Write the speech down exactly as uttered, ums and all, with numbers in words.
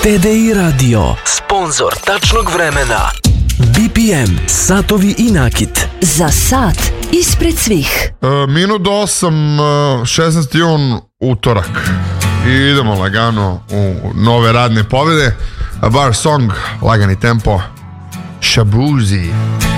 T D I Radio, sponzor tačnog vremena. B P M, satovi i nakit. Za sat ispred svih. E, minut do osam, šesnaesti jun, utorak. I idemo lagano u nove radne pobjede. Bar song, lagani tempo, Shabuzi.